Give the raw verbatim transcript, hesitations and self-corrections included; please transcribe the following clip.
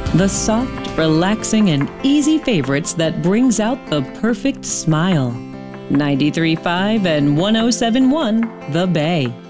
The soft, relaxing, and easy favorites that brings out the perfect smile. ninety-three point five and one oh seven point one The Bay.